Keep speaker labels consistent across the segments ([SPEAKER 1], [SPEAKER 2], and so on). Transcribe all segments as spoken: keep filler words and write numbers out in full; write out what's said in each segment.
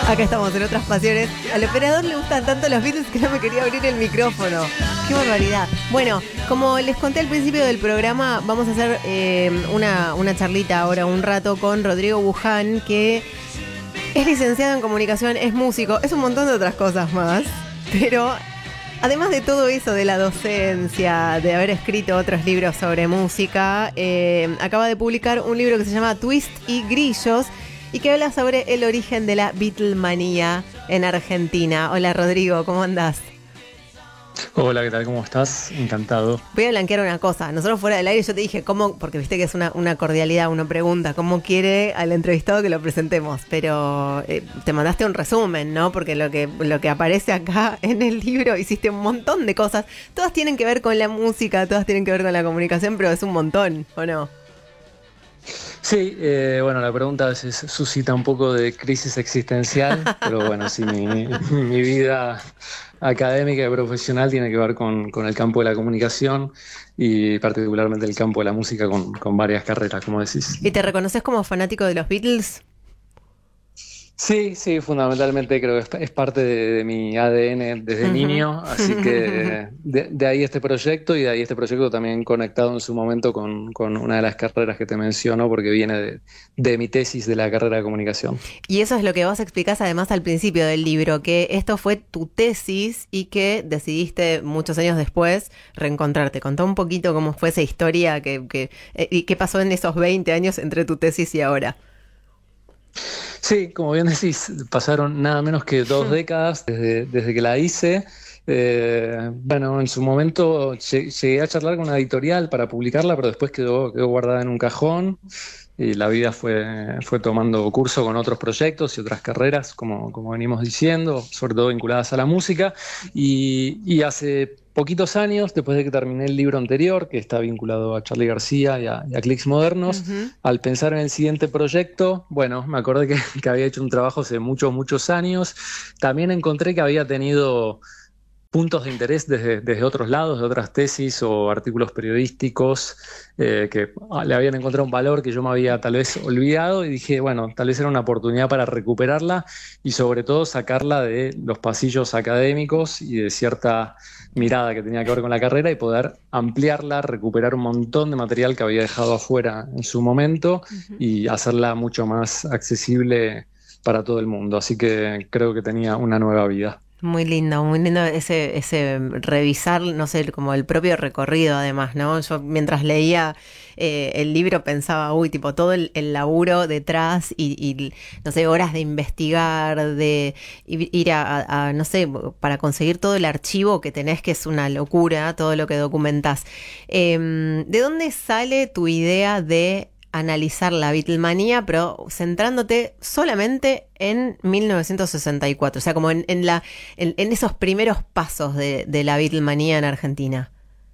[SPEAKER 1] Acá estamos en Otras Pasiones. Al operador le gustan tanto los Beatles que no me quería abrir el micrófono. ¡Qué barbaridad! Bueno, como les conté al principio del programa, vamos a hacer eh, una, una charlita ahora, un rato, con Rodrigo Buján, que es licenciado en comunicación, es músico, es un montón de otras cosas más. Pero además de todo eso, de la docencia, de haber escrito otros libros sobre música, eh, acaba de publicar un libro que se llama Twist y Grillos, y que habla sobre el origen de la Beatlemanía en Argentina. Hola Rodrigo, ¿cómo andás?
[SPEAKER 2] Hola, ¿qué tal? ¿Cómo estás? Encantado.
[SPEAKER 1] Voy a blanquear una cosa. Nosotros fuera del aire yo te dije cómo, porque viste que es una, una cordialidad, uno pregunta cómo quiere al entrevistado que lo presentemos, pero eh, te mandaste un resumen, ¿no? Porque lo que, lo que aparece acá en el libro, hiciste un montón de cosas. Todas tienen que ver con la música, todas tienen que ver con la comunicación, pero es un montón, ¿o no?
[SPEAKER 2] Sí, eh, bueno, la pregunta a veces suscita un poco de crisis existencial, pero bueno, sí, mi, mi vida académica y profesional tiene que ver con, con el campo de la comunicación y particularmente el campo de la música con, con varias carreras, como decís.
[SPEAKER 1] ¿Y te reconoces como fanático de los Beatles?
[SPEAKER 2] Sí, sí, fundamentalmente creo que es, es parte de, de mi A D N desde uh-huh. niño, así que de, de ahí este proyecto y de ahí este proyecto también conectado en su momento con, con una de las carreras que te menciono porque viene de, de mi tesis de la carrera de comunicación.
[SPEAKER 1] Y eso es lo que vos explicás además al principio del libro, que esto fue tu tesis y que decidiste muchos años después reencontrarte. Contá un poquito cómo fue esa historia que, que, eh, y qué pasó en esos veinte años entre tu tesis y ahora.
[SPEAKER 2] Sí, como bien decís, pasaron nada menos que dos décadas desde, desde que la hice. Eh, bueno, en su momento llegué a charlar con una editorial para publicarla, pero después quedó, quedó guardada en un cajón y la vida fue, fue tomando curso con otros proyectos y otras carreras, como, como venimos diciendo, sobre todo vinculadas a la música. Y, y hace poquitos años, después de que terminé el libro anterior, que está vinculado a Charly García y a, y a Clicks Modernos, uh-huh. al pensar en el siguiente proyecto, bueno, me acordé que, que había hecho un trabajo hace muchos, muchos años. También encontré que había tenido puntos de interés desde, desde otros lados, de otras tesis o artículos periodísticos eh, que le habían encontrado un valor que yo me había tal vez olvidado y dije, bueno, tal vez era una oportunidad para recuperarla y sobre todo sacarla de los pasillos académicos y de cierta mirada que tenía que ver con la carrera y poder ampliarla, recuperar un montón de material que había dejado afuera en su momento uh-huh. y hacerla mucho más accesible para todo el mundo. Así que creo que tenía una nueva vida.
[SPEAKER 1] Muy lindo, muy lindo ese, ese revisar, no sé, como el propio recorrido además, ¿no? Yo mientras leía eh, el libro pensaba, uy, tipo todo el, el laburo detrás y, y, no sé, horas de investigar, de ir a, a, a, no sé, para conseguir todo el archivo que tenés, que es una locura, todo lo que documentás. Eh, ¿De dónde sale tu idea de analizar la Beatlemanía, pero centrándote solamente en mil novecientos sesenta y cuatro, o sea, como en, en, la, en, en esos primeros pasos de, de la Beatlemanía en Argentina?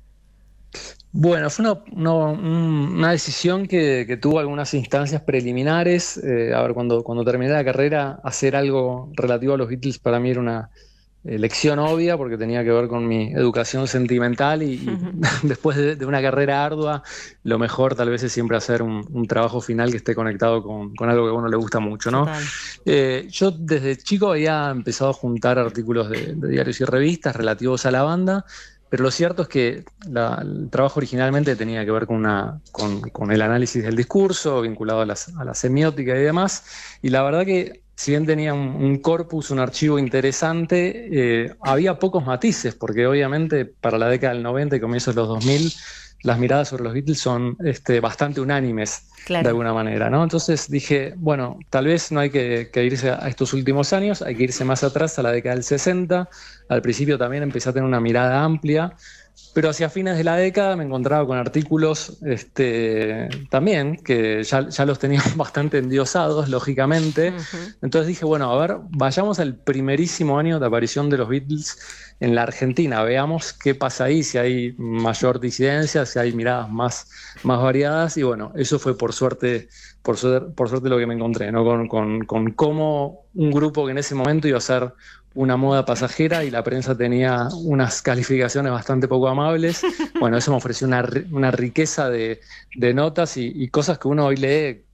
[SPEAKER 2] Bueno, fue una, una, una decisión que, que tuvo algunas instancias preliminares. Eh, a ver, cuando, cuando terminé la carrera, hacer algo relativo a los Beatles para mí era una elección obvia porque tenía que ver con mi educación sentimental y, y uh-huh. después de, de una carrera ardua, lo mejor tal vez es siempre hacer un, un trabajo final que esté conectado con, con algo que a uno le gusta mucho, ¿no? Eh, yo desde chico había empezado a juntar artículos de, de diarios y revistas relativos a la banda, pero lo cierto es que la, el trabajo originalmente tenía que ver con, una, con, con el análisis del discurso, vinculado a, las, a la semiótica y demás, y la verdad que si bien tenía un, un corpus, un archivo interesante, eh, había pocos matices, porque obviamente para la década del noventa y comienzos de los dos mil, las miradas sobre los Beatles son este, bastante unánimes, claro. de alguna manera, ¿no? Entonces dije, bueno, tal vez no hay que, que irse a estos últimos años, hay que irse más atrás, a la década del sesenta. Al principio también empecé a tener una mirada amplia, pero hacia fines de la década me encontraba con artículos este, también, que ya, ya los tenía bastante endiosados, lógicamente. Uh-huh. Entonces dije, bueno, a ver, vayamos al primerísimo año de aparición de los Beatles en la Argentina, veamos qué pasa ahí, si hay mayor disidencia, si hay miradas más, más variadas, y bueno, eso fue por suerte, por suerte, por suerte lo que me encontré, ¿no? Con, con, con cómo un grupo que en ese momento iba a ser una moda pasajera y la prensa tenía unas calificaciones bastante poco amables. Bueno, eso me ofreció una, una riqueza de, de notas y, y cosas que uno hoy lee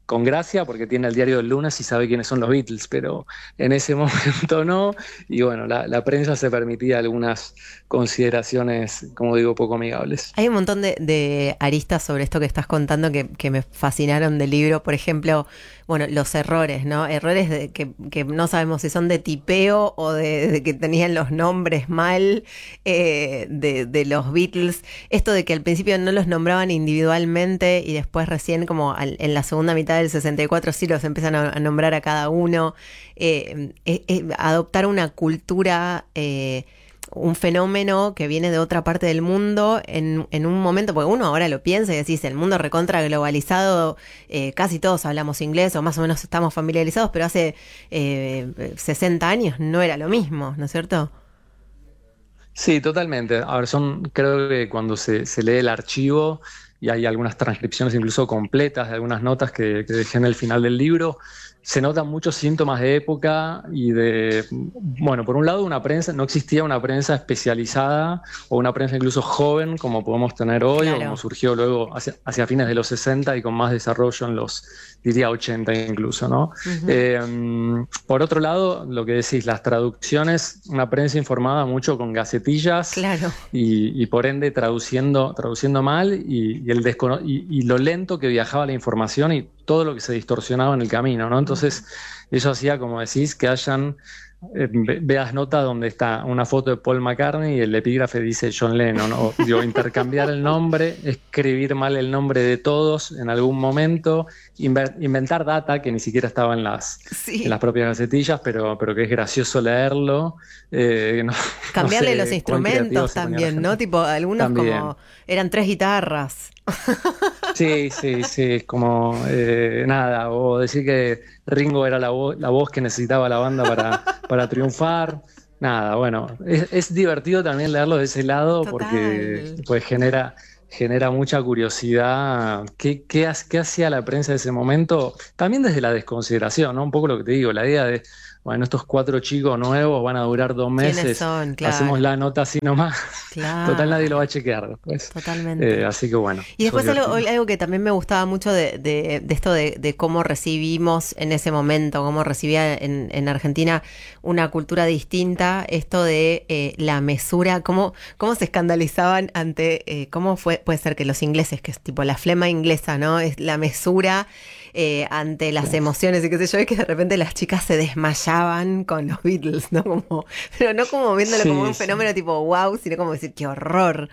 [SPEAKER 2] con gracia porque tiene el diario del lunes y sabe quiénes son los Beatles, pero en ese momento no. Y bueno, la, la prensa se permitía algunas consideraciones, como digo, poco amigables.
[SPEAKER 1] Hay un montón de, de aristas sobre esto que estás contando que, que me fascinaron del libro. Por ejemplo, bueno, los errores, ¿no? Errores de, que, que no sabemos si son de tipeo o de, de que tenían los nombres mal eh, de, de los Beatles. Esto de que al principio no los nombraban individualmente y después recién como al, en la segunda mitad del sesenta y cuatro sí los empiezan a, a nombrar a cada uno. Eh, eh, eh, adoptar una cultura... Eh, un fenómeno que viene de otra parte del mundo en, en un momento, porque uno ahora lo piensa y decís, el mundo recontra globalizado, eh, casi todos hablamos inglés o más o menos estamos familiarizados, pero hace eh, sesenta años no era lo mismo, ¿no es cierto?
[SPEAKER 2] Sí, totalmente. A ver, son, creo que cuando se, se lee el archivo y hay algunas transcripciones incluso completas de algunas notas que, que dejé en el final del libro, se notan muchos síntomas de época y de, bueno, por un lado una prensa, no existía una prensa especializada o una prensa incluso joven como podemos tener hoy, claro, o como surgió luego hacia, hacia fines de los sesenta y con más desarrollo en los, diría, ochenta incluso, ¿no? Uh-huh. Eh, por otro lado, lo que decís, las traducciones, una prensa informada mucho con gacetillas,
[SPEAKER 1] claro,
[SPEAKER 2] y, y por ende traduciendo, traduciendo mal y, y, el descono- y, y lo lento que viajaba la información y todo lo que se distorsionaba en el camino, ¿no? Entonces, eso hacía, como decís, que hayan, eh, veas notas donde está una foto de Paul McCartney y el epígrafe dice John Lennon, o digo, intercambiar el nombre, escribir mal el nombre de todos en algún momento, inver- inventar data que ni siquiera estaba en las, sí. en las propias gacetillas, pero, pero que es gracioso leerlo. Eh, no,
[SPEAKER 1] Cambiarle
[SPEAKER 2] no sé
[SPEAKER 1] los instrumentos también, ¿no? Tipo, algunos también. Como eran tres guitarras.
[SPEAKER 2] Sí, sí, sí, como eh, nada, o decir que Ringo era la, vo- la voz que necesitaba la banda para, para triunfar, nada, bueno, es, es divertido también leerlo de ese lado. Total. Porque pues genera, genera mucha curiosidad. ¿Qué, qué, ha- qué hacía la prensa de ese momento? También desde la desconsideración, ¿no? Un poco lo que te digo, la idea de, bueno, estos cuatro chicos nuevos van a durar dos meses,
[SPEAKER 1] son? Claro.
[SPEAKER 2] Hacemos la nota así nomás,
[SPEAKER 1] claro.
[SPEAKER 2] Total nadie lo va a chequear después.
[SPEAKER 1] Totalmente.
[SPEAKER 2] Eh, así que bueno.
[SPEAKER 1] Y después algo, algo que también me gustaba mucho de, de, de esto de, de cómo recibimos en ese momento, cómo recibía en, en Argentina una cultura distinta, esto de eh, la mesura, cómo, cómo se escandalizaban ante, eh, cómo fue, puede ser que los ingleses, que es tipo la flema inglesa, ¿no? Es la mesura eh, ante las emociones y qué sé yo, y que de repente las chicas se desmayaban con los Beatles, ¿no? Como, pero no como viéndolo sí, como un fenómeno sí. tipo wow, sino como decir, qué horror.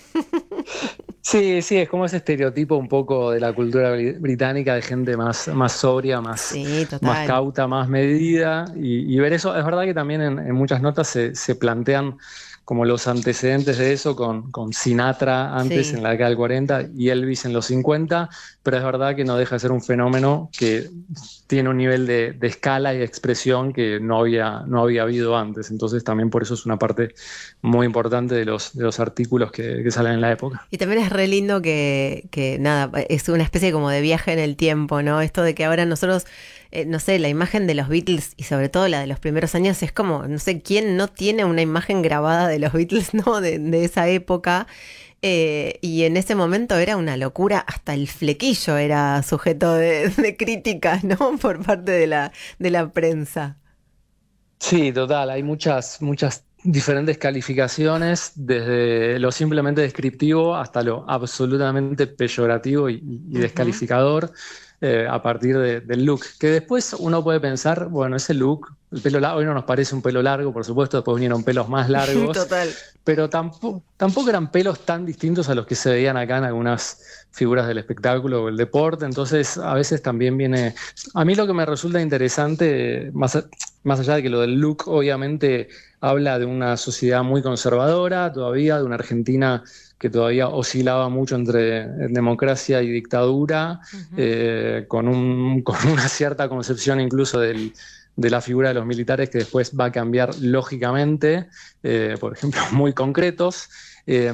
[SPEAKER 2] Sí, sí, es como ese estereotipo un poco de la cultura británica de gente más, más sobria, más,
[SPEAKER 1] sí,
[SPEAKER 2] más cauta, más medida. Y, y ver eso, es verdad que también en, en muchas notas se, se plantean como los antecedentes de eso con, con Sinatra antes, sí. en la década del cuarenta, y Elvis en los cincuenta, pero es verdad que no deja de ser un fenómeno que tiene un nivel de, de escala y de expresión que no había, no había habido antes. Entonces también por eso es una parte muy importante de los, de los artículos que, que salen en la época.
[SPEAKER 1] Y también es re lindo que, que, nada, es una especie como de viaje en el tiempo, ¿no? Esto de que ahora nosotros... Eh, no sé, la imagen de los Beatles y sobre todo la de los primeros años es como, no sé, ¿quién no tiene una imagen grabada de los Beatles, ¿no? De, de esa época. Eh, y en ese momento era una locura, hasta el flequillo era sujeto de, de críticas, ¿no? Por parte de la, de la prensa.
[SPEAKER 2] Sí, total, hay muchas, muchas diferentes calificaciones, desde lo simplemente descriptivo hasta lo absolutamente peyorativo y, y descalificador. Uh-huh. Eh, a partir de, del look, que después uno puede pensar, bueno, ese look, el pelo largo, hoy no nos parece un pelo largo, por supuesto, después vinieron pelos más largos.
[SPEAKER 1] Total.
[SPEAKER 2] Pero tampoco, tampoco eran pelos tan distintos a los que se veían acá en algunas figuras del espectáculo o el deporte, entonces a veces también viene... A mí lo que me resulta interesante, más, más allá de que lo del look obviamente habla de una sociedad muy conservadora todavía, de una Argentina que todavía oscilaba mucho entre democracia y dictadura, uh-huh. eh, con, un, con una cierta concepción incluso del, de la figura de los militares que después va a cambiar lógicamente, eh, por ejemplo, muy concretos. Eh,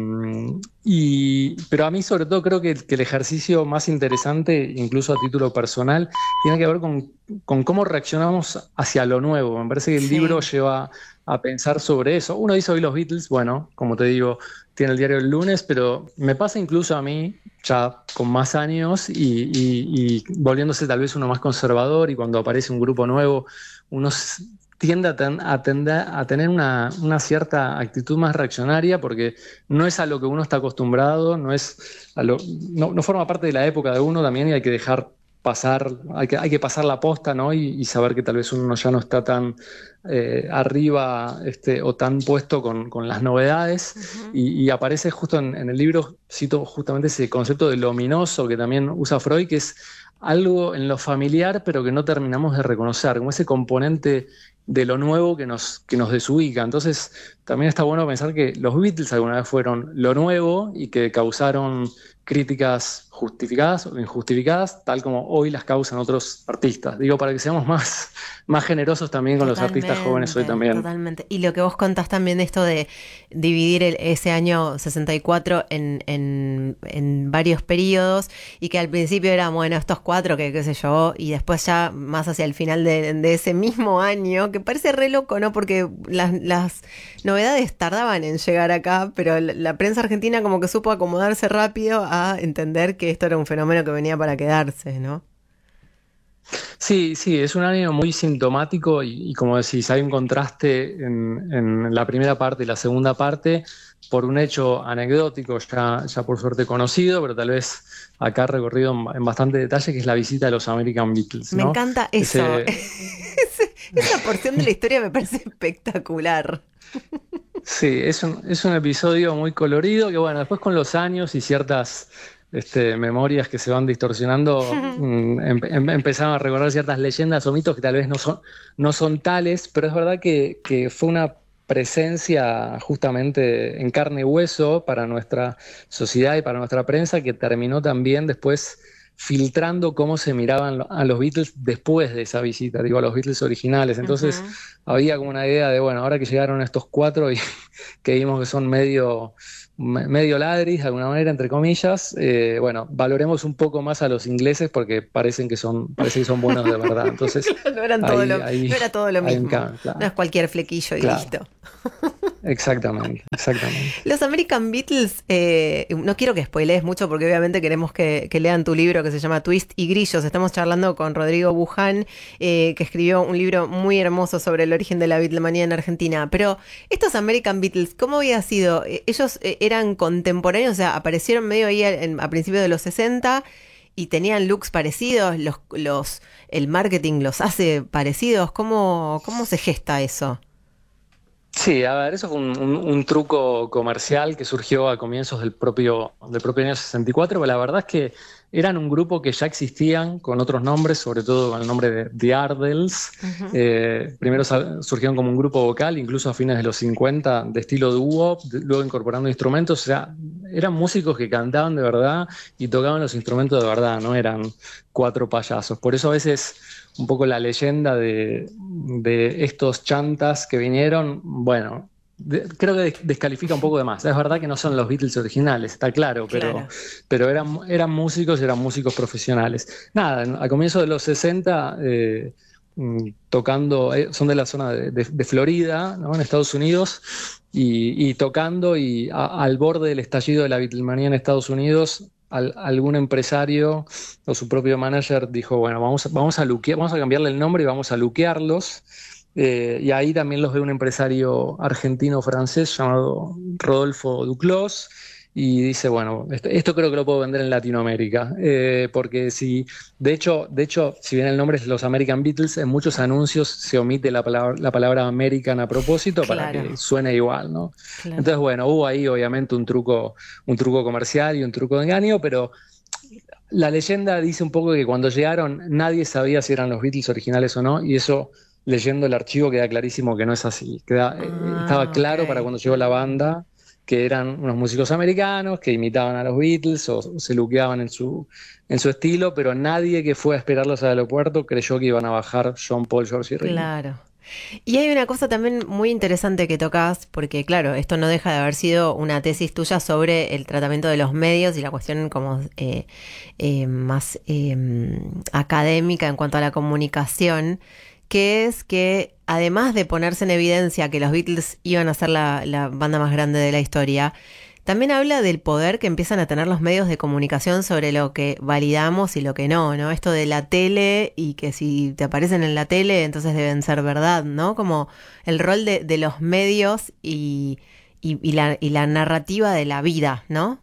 [SPEAKER 2] y, pero a mí sobre todo creo que, que el ejercicio más interesante, incluso a título personal, tiene que ver con, con cómo reaccionamos hacia lo nuevo. Me parece que el sí. libro lleva a pensar sobre eso. Uno dice hoy los Beatles, bueno, como te digo, tiene el diario el lunes, pero me pasa incluso a mí, ya con más años y, y, y volviéndose tal vez uno más conservador, y cuando aparece un grupo nuevo, uno tiende a, ten, a, tender, a tener una, una cierta actitud más reaccionaria, porque no es a lo que uno está acostumbrado, no, es a lo, no, no forma parte de la época de uno también, y hay que dejar pasar, hay que, hay que pasar la posta, ¿no? Y, y saber que tal vez uno ya no está tan eh, arriba este, o tan puesto con, con las novedades. Uh-huh. y, y aparece justo en, en el libro, cito justamente ese concepto de lo ominoso que también usa Freud, que es algo en lo familiar pero que no terminamos de reconocer, como ese componente de lo nuevo que nos, que nos desubica. Entonces también está bueno pensar que los Beatles alguna vez fueron lo nuevo y que causaron críticas justificadas o injustificadas, tal como hoy las causan otros artistas. Digo, para que seamos más, más generosos también con totalmente, los artistas jóvenes hoy también.
[SPEAKER 1] Totalmente. Y lo que vos contás también de esto de dividir el, ese año sesenta y cuatro en, en, en varios periodos, y que al principio eran, bueno, estos cuatro, que qué sé yo, y después ya más hacia el final de, de ese mismo año, que parece re loco, ¿no? Porque las, las novedades tardaban en llegar acá, pero la, la prensa argentina como que supo acomodarse rápido a entender que esto era un fenómeno que venía para quedarse, ¿no?
[SPEAKER 2] Sí, sí, es un año muy sintomático y, y como decís, hay un contraste en, en la primera parte y la segunda parte por un hecho anecdótico ya, ya por suerte conocido, pero tal vez acá recorrido en, en bastante detalle, que es la visita de los American Beatles, ¿no?
[SPEAKER 1] Me encanta eso. Ese... Esa porción de la historia me parece espectacular.
[SPEAKER 2] Sí, es un, es un episodio muy colorido que, bueno, después con los años y ciertas este, memorias que se van distorsionando, em, em, empezaron a recordar ciertas leyendas o mitos que tal vez no son, no son tales, pero es verdad que, que fue una presencia justamente en carne y hueso para nuestra sociedad y para nuestra prensa, que terminó también después filtrando cómo se miraban a los Beatles después de esa visita, digo, a los Beatles originales. Entonces uh-huh. había como una idea de, bueno, ahora que llegaron estos cuatro y que vimos que son medio, medio ladris, de alguna manera, entre comillas, eh, bueno, valoremos un poco más a los ingleses porque parecen que son, parece que son buenos de verdad. Entonces,
[SPEAKER 1] no, eran todo ahí, lo, ahí, no era todo lo mismo, claro. No es cualquier flequillo y claro. listo.
[SPEAKER 2] Exactamente, exactamente.
[SPEAKER 1] Los American Beatles, eh, no quiero que spoilees mucho porque obviamente queremos que, que lean tu libro que se llama Twist y Grillos. Estamos charlando con Rodrigo Buján, eh, que escribió un libro muy hermoso sobre el origen de la Beatlemanía en Argentina. Pero estos American Beatles, ¿cómo había sido? Ellos eran contemporáneos, o sea, aparecieron medio ahí a, a principios de los sesenta y tenían looks parecidos, los, los, el marketing los hace parecidos. ¿Cómo, cómo se gesta eso?
[SPEAKER 2] Sí, a ver, eso fue un, un, un truco comercial que surgió a comienzos del propio, del propio año sesenta y cuatro, pero la verdad es que eran un grupo que ya existían con otros nombres, sobre todo con el nombre de The Ardles. Uh-huh. Eh, primero surgieron como un grupo vocal, incluso a fines de los cincuenta, de estilo dúo, luego incorporando instrumentos. O sea, eran músicos que cantaban de verdad y tocaban los instrumentos de verdad, no eran cuatro payasos. Por eso a veces un poco la leyenda de, de estos chantas que vinieron, bueno, de, creo que descalifica un poco de más. Es verdad que no son los Beatles originales, está claro, pero, claro. pero eran, eran músicos, eran músicos profesionales. Nada, a comienzos de los sesenta, eh, tocando, eh, son de la zona de, de, de Florida, ¿no? En Estados Unidos, y, y tocando y a, al borde del estallido de la Beatlemanía en Estados Unidos. Al, algún empresario o su propio manager dijo, bueno, vamos a, vamos a, luquear, vamos a cambiarle el nombre y vamos a luquearlos. Eh, y ahí también los ve un empresario argentino-francés llamado Rodolfo Duclos, y dice, bueno, esto, esto creo que lo puedo vender en Latinoamérica, eh, porque si, de hecho, de hecho, si bien el nombre es los American Beatles, en muchos anuncios se omite la palabra, la palabra American a propósito, claro, para que suene igual, ¿no? Claro. Entonces, bueno, hubo ahí obviamente un truco, un truco comercial y un truco de engaño, pero la leyenda dice un poco que cuando llegaron nadie sabía si eran los Beatles originales o no, y eso, leyendo el archivo, queda clarísimo que no es así. Queda, ah, estaba claro, okay, para cuando llegó la banda que eran unos músicos americanos que imitaban a los Beatles o, o se luqueaban en su, en su estilo, pero nadie que fue a esperarlos al aeropuerto creyó que iban a bajar John, Paul, George y Ringo.
[SPEAKER 1] Claro. Y hay una cosa también muy interesante que tocas, porque claro, esto no deja de haber sido una tesis tuya sobre el tratamiento de los medios y la cuestión como eh, eh, más eh, académica en cuanto a la comunicación, que es que además de ponerse en evidencia que los Beatles iban a ser la, la banda más grande de la historia, también habla del poder que empiezan a tener los medios de comunicación sobre lo que validamos y lo que no, ¿no? Esto de la tele y que si te aparecen en la tele, entonces deben ser verdad, ¿no? Como el rol de, de los medios y, y, y, la, y la narrativa de la vida, ¿no?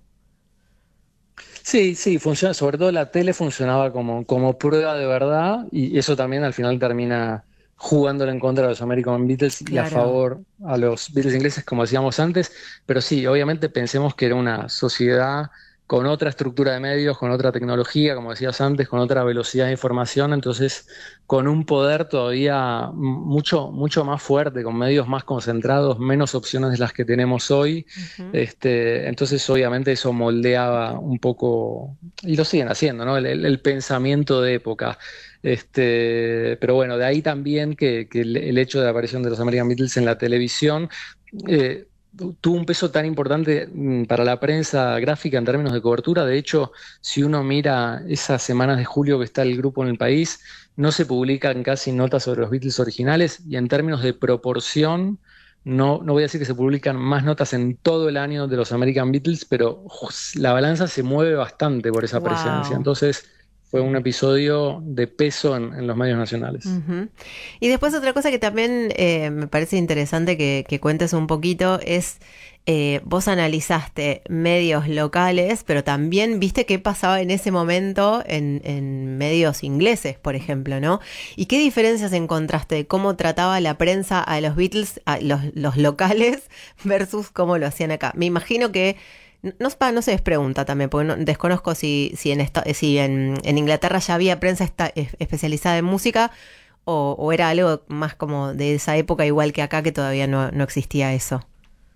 [SPEAKER 2] Sí, sí, funciona, sobre todo la tele funcionaba como, como prueba de verdad y eso también al final termina jugándole en contra de los American Beatles y a
[SPEAKER 1] Claro.
[SPEAKER 2] favor a los Beatles ingleses, como decíamos antes, pero sí, obviamente pensemos que era una sociedad con otra estructura de medios, con otra tecnología, como decías antes, con otra velocidad de información, entonces con un poder todavía mucho, mucho más fuerte, con medios más concentrados, menos opciones de las que tenemos hoy.
[SPEAKER 1] Ujú.
[SPEAKER 2] Este, entonces, obviamente, eso moldeaba un poco, y lo siguen haciendo, ¿no? El, el- el pensamiento de época. Este, pero bueno, de ahí también que, que el, el hecho de la aparición de los American Beatles en la televisión eh, tuvo un peso tan importante mm, para la prensa gráfica en términos de cobertura. De hecho, si uno mira esas semanas de julio que está el grupo en el país, no se publican casi notas sobre los Beatles originales y en términos de proporción, no, no voy a decir que se publican más notas en todo el año de los American Beatles, pero uf, la balanza se mueve bastante por esa presencia.
[SPEAKER 1] Wow.
[SPEAKER 2] Entonces, fue un episodio de peso en, en los medios nacionales.
[SPEAKER 1] Ujú. Y después otra cosa que también eh, me parece interesante que, que cuentes un poquito es, eh, vos analizaste medios locales, pero también viste qué pasaba en ese momento en, en medios ingleses, por ejemplo, ¿no? ¿Y qué diferencias encontraste de cómo trataba la prensa a los Beatles, a los, los locales, versus cómo lo hacían acá? Me imagino que no, pa- no sé, es pregunta también, porque no- desconozco si, si, en, esta- si en, en Inglaterra ya había prensa esta- es- especializada en música o, o era algo más como de esa época, igual que acá, que todavía no, no existía eso.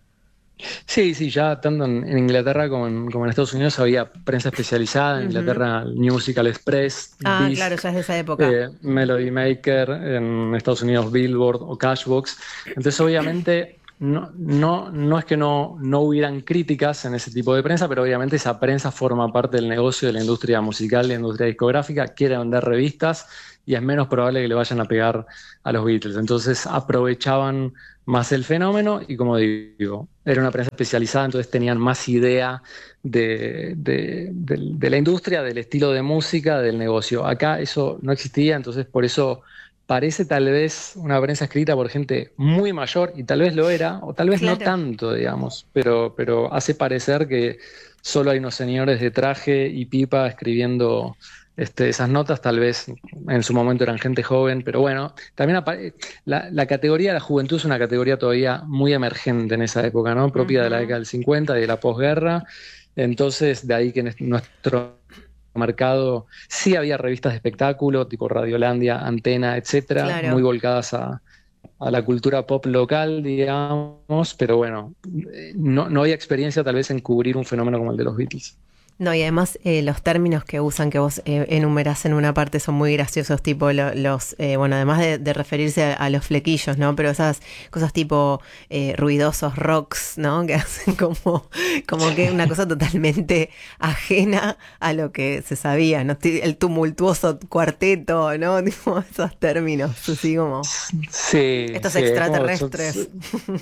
[SPEAKER 2] Sí, sí, ya tanto en, en Inglaterra como en, como en Estados Unidos había prensa especializada. En
[SPEAKER 1] Ujú.
[SPEAKER 2] Inglaterra, el Musical Express,
[SPEAKER 1] Ah, claro,
[SPEAKER 2] Disc,
[SPEAKER 1] ya es de esa época.
[SPEAKER 2] eh, Melody Maker, en Estados Unidos Billboard o Cashbox. Entonces, obviamente, no, no, no es que no, no hubieran críticas en ese tipo de prensa, pero obviamente esa prensa forma parte del negocio de la industria musical, de la industria discográfica, quiere vender revistas y es menos probable que le vayan a pegar a los Beatles. Entonces aprovechaban más el fenómeno y como digo, era una prensa especializada, entonces tenían más idea de, de, de, de la industria, del estilo de música, del negocio. Acá eso no existía, entonces por eso parece tal vez una prensa escrita por gente muy mayor, y tal vez lo era, o tal vez no
[SPEAKER 1] Claro.
[SPEAKER 2] tanto, digamos, pero, pero hace parecer que solo hay unos señores de traje y pipa escribiendo este, esas notas, tal vez en su momento eran gente joven, pero bueno, también apa- la, la categoría de la juventud es una categoría todavía muy emergente en esa época, ¿no? Propia de la
[SPEAKER 1] Ujú.
[SPEAKER 2] década del cincuenta y de la posguerra, entonces de ahí que en nuestro mercado sí había revistas de espectáculo, tipo Radiolandia, Antena, etcétera, muy
[SPEAKER 1] Claro.
[SPEAKER 2] volcadas a, a la cultura pop local, digamos, pero bueno, eh, no, no había experiencia tal vez en cubrir un fenómeno como el de los Beatles.
[SPEAKER 1] No, y además eh, los términos que usan, que vos eh, enumerás en una parte, son muy graciosos, tipo lo- los, eh, bueno, además de, de referirse a, a los flequillos, ¿no? Pero esas cosas tipo eh, ruidosos rocks, ¿no? Que hacen como, como que una cosa totalmente ajena a lo que se sabía, ¿no? Ti- El tumultuoso cuarteto, ¿no? Tipo esos términos, así como
[SPEAKER 2] Sí,
[SPEAKER 1] estos
[SPEAKER 2] sí, es como so- so-
[SPEAKER 1] extraterrestres.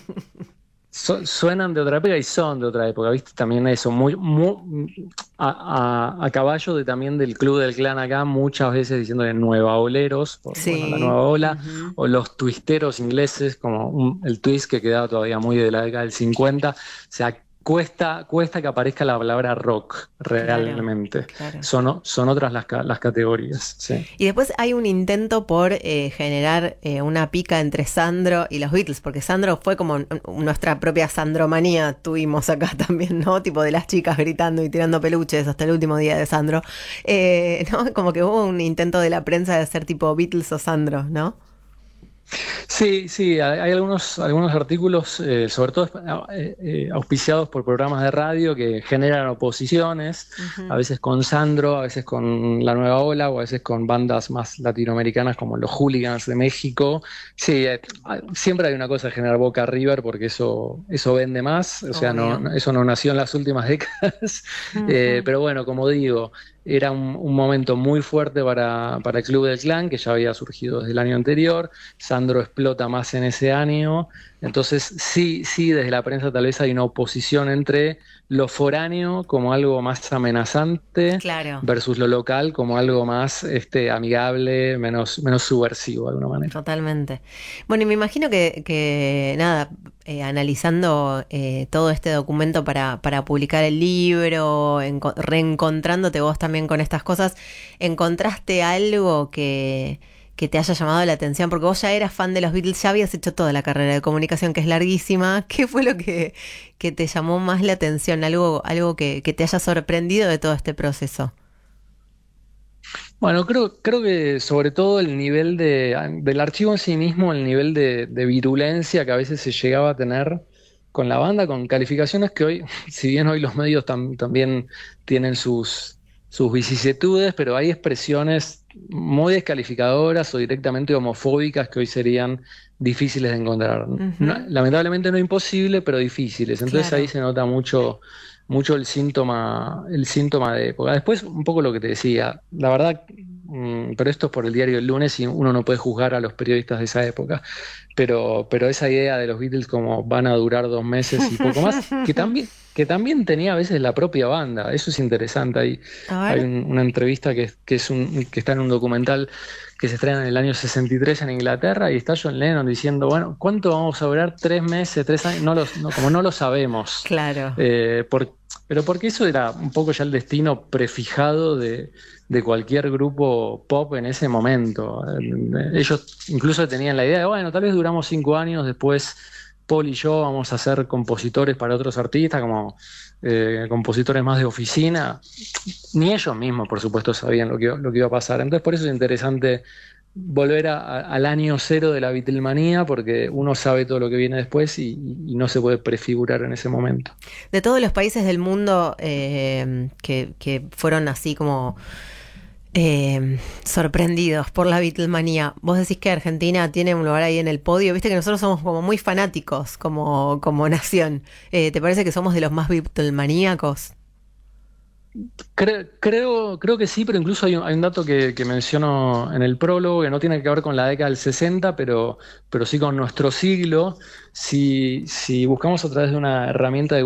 [SPEAKER 2] so- suenan de otra época y son de otra época, ¿viste? También eso, muy, muy a, a- a caballo de también del Club del Clan acá, muchas veces diciéndole nueva oleros, por, bueno, la
[SPEAKER 1] Sí.
[SPEAKER 2] nueva ola,
[SPEAKER 1] Ujú.
[SPEAKER 2] o los twisteros ingleses, como un- el twist que quedaba todavía muy de la década del cincuenta. O sea, cuesta, cuesta que aparezca la palabra rock
[SPEAKER 1] Claro,
[SPEAKER 2] realmente.
[SPEAKER 1] claro.
[SPEAKER 2] Son, son otras las, ca- las categorías, sí.
[SPEAKER 1] Y después hay un intento por eh, generar eh, una pica entre Sandro y los Beatles, porque Sandro fue como n- nuestra propia Sandromanía, tuvimos acá también, ¿no? Tipo de las chicas gritando y tirando peluches hasta el último día de Sandro. Eh, ¿no? Como que hubo un intento de la prensa de hacer tipo Beatles o Sandro, ¿no?
[SPEAKER 2] Sí, sí, hay, hay algunos, algunos artículos, eh, sobre todo eh, eh, auspiciados por programas de radio que generan oposiciones, a
[SPEAKER 1] Ujú.
[SPEAKER 2] veces con Sandro, a veces con La Nueva Ola o a veces con bandas más latinoamericanas como los Hooligans de México. Sí, eh, ah, siempre hay una cosa de generar Boca River porque eso, eso vende más, o sea, no,
[SPEAKER 1] Obvio.
[SPEAKER 2] no- eso no nació en las últimas décadas. Eh,
[SPEAKER 1] Ujú.
[SPEAKER 2] pero bueno, como digo. era un, un momento muy fuerte para, para el Club del Clan, que ya había surgido desde el año anterior. Sandro explota más en ese año. Entonces, sí, sí, desde la prensa tal vez hay una oposición entre lo foráneo como algo más amenazante
[SPEAKER 1] Claro.
[SPEAKER 2] versus lo local como algo más este, amigable, menos, menos subversivo de alguna manera.
[SPEAKER 1] Totalmente. Bueno, y me imagino que, que nada, eh, analizando eh, todo este documento para, para publicar el libro, enco- reencontrándote vos también con estas cosas, ¿encontraste algo que, que te haya llamado la atención? Porque vos ya eras fan de los Beatles, ya habías hecho toda la carrera de comunicación, que es larguísima. ¿Qué fue lo que, que te llamó más la atención? Algo, algo que, que te haya sorprendido de todo este proceso.
[SPEAKER 2] Bueno, creo, creo que sobre todo el nivel de, del archivo en sí mismo, el nivel de, de virulencia que a veces se llegaba a tener con la banda, con calificaciones que hoy, si bien hoy los medios tam- también tienen sus, sus vicisitudes, pero hay expresiones muy descalificadoras o directamente homofóbicas que hoy serían difíciles de encontrar. No-
[SPEAKER 1] Ujú.
[SPEAKER 2] lamentablemente no imposible, pero difíciles. Entonces ahí
[SPEAKER 1] Claro.
[SPEAKER 2] se nota mucho mucho el síntoma, el síntoma de época. Después, un poco lo que te decía, la verdad, mm, pero esto es por el diario El Lunes y uno no puede juzgar a los periodistas de esa época, pero, pero esa idea de los Beatles como van a durar dos meses y poco más, que también, que también tenía a veces la propia banda, eso es interesante. Hay,
[SPEAKER 1] A
[SPEAKER 2] hay
[SPEAKER 1] ver.
[SPEAKER 2] un- una entrevista que, que, es un, que está en un documental que se estrena en el año sesenta y tres en Inglaterra y está John Lennon diciendo, bueno, ¿cuánto vamos a durar? ¿Tres meses? ¿Tres años? No los, no, como no lo sabemos.
[SPEAKER 1] Claro.
[SPEAKER 2] Eh, por- pero porque eso era un poco ya el destino prefijado de, de cualquier grupo pop en ese momento. Eh, ellos incluso tenían la idea de, bueno, tal vez duramos cinco años, después Paul y yo vamos a ser compositores para otros artistas, como eh, compositores más de oficina. Ni ellos mismos, por supuesto, sabían lo que, lo que iba a pasar. Entonces, por eso es interesante volver a- a- al año cero de la Beatlemanía, porque uno sabe todo lo que viene después y, y no se puede prefigurar en ese momento.
[SPEAKER 1] De todos los países del mundo eh, que, que fueron así como eh, sorprendidos por la Beatlemanía, vos decís que Argentina tiene un lugar ahí en el podio, viste que nosotros somos como muy fanáticos como, como nación. Eh, ¿te parece que somos de los más Beatlemaníacos?
[SPEAKER 2] Cre- creo, creo que sí, pero incluso hay un, hay un dato que, que menciono en el prólogo que no tiene que ver con la década del sesenta, pero, pero sí con nuestro siglo. Si, si buscamos a través de una herramienta de